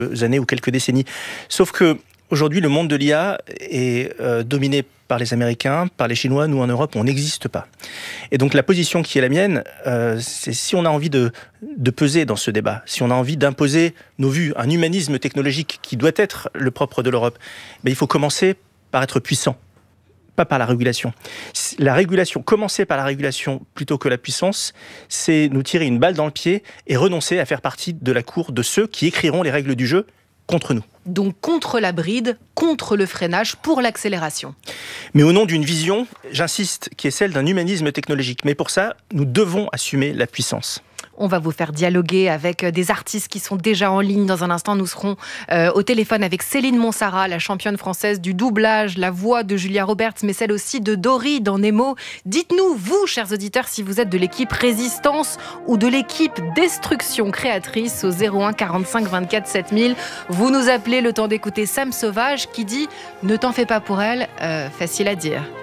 années ou quelques décennies. Sauf que aujourd'hui, le monde de l'IA est dominé par les Américains, par les Chinois. Nous, en Europe, on n'existe pas. Et donc, la position qui est la mienne, c'est si on a envie de peser dans ce débat, si on a envie d'imposer nos vues, un humanisme technologique qui doit être le propre de l'Europe, il faut commencer par être puissant, pas par la régulation. La régulation, commencer par la régulation plutôt que la puissance, c'est nous tirer une balle dans le pied et renoncer à faire partie de la cour de ceux qui écriront les règles du jeu contre nous. Donc contre la bride, contre le freinage, pour l'accélération. Mais au nom d'une vision, j'insiste, qui est celle d'un humanisme technologique. Mais pour ça, nous devons assumer la puissance. On va vous faire dialoguer avec des artistes qui sont déjà en ligne. Dans un instant, nous serons au téléphone avec Céline Monsara, la championne française du doublage, la voix de Julia Roberts, mais celle aussi de Dory dans Nemo. Dites-nous, vous, chers auditeurs, si vous êtes de l'équipe Résistance ou de l'équipe Destruction Créatrice au 01 45 24 7000. Vous nous appelez le temps d'écouter Sam Sauvage qui dit « Ne t'en fais pas pour elle », facile à dire.